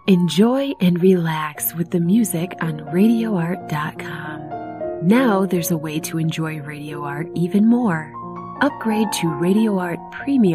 Enjoy and relax with the music on RadioArt.com. Now there's a way to enjoy Radio Art even more. Upgrade to Radio Art Premium